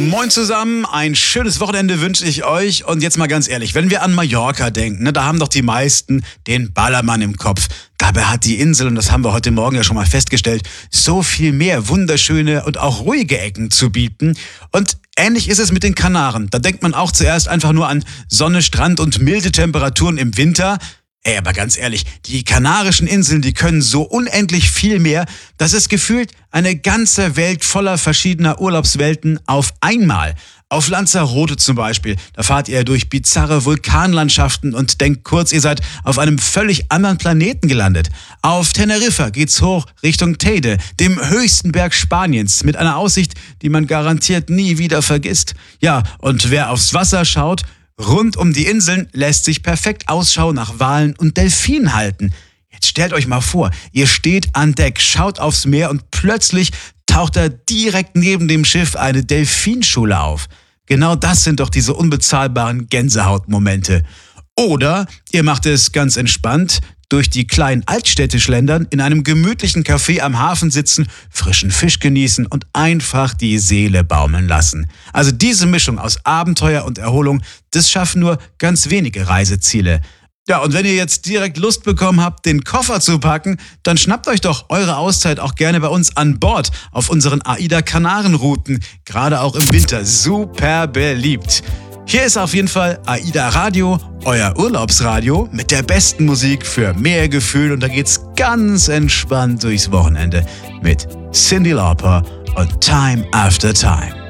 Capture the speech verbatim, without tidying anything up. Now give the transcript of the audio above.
Moin zusammen, ein schönes Wochenende wünsche ich euch. Und jetzt mal ganz ehrlich, wenn wir an Mallorca denken, ne, da haben doch die meisten den Ballermann im Kopf. Dabei hat die Insel, und das haben wir heute Morgen ja schon mal festgestellt, so viel mehr wunderschöne und auch ruhige Ecken zu bieten. Und ähnlich ist es mit den Kanaren. Da denkt man auch zuerst einfach nur an Sonne, Strand und milde Temperaturen im Winter. Ey, aber ganz ehrlich, die Kanarischen Inseln, die können so unendlich viel mehr, dass es gefühlt eine ganze Welt voller verschiedener Urlaubswelten auf einmal. Auf Lanzarote zum Beispiel, da fahrt ihr durch bizarre Vulkanlandschaften und denkt kurz, ihr seid auf einem völlig anderen Planeten gelandet. Auf Teneriffa geht's hoch Richtung Teide, dem höchsten Berg Spaniens, mit einer Aussicht, die man garantiert nie wieder vergisst. Ja, und wer aufs Wasser schaut, rund um die Inseln lässt sich perfekt Ausschau nach Walen und Delfinen halten. Jetzt stellt euch mal vor, ihr steht an Deck, schaut aufs Meer und plötzlich taucht da direkt neben dem Schiff eine Delfinschule auf. Genau das sind doch diese unbezahlbaren Gänsehautmomente. Oder ihr macht es ganz entspannt, durch die kleinen Altstädte schlendern, in einem gemütlichen Café am Hafen sitzen, frischen Fisch genießen und einfach die Seele baumeln lassen. Also diese Mischung aus Abenteuer und Erholung, das schaffen nur ganz wenige Reiseziele. Ja, und wenn ihr jetzt direkt Lust bekommen habt, den Koffer zu packen, dann schnappt euch doch eure Auszeit auch gerne bei uns an Bord auf unseren AIDA-Kanaren-Routen. Gerade auch im Winter super beliebt. Hier ist auf jeden Fall AIDA Radio, euer Urlaubsradio mit der besten Musik für mehr Gefühl. Und da geht's ganz entspannt durchs Wochenende mit Cyndi Lauper und Time After Time.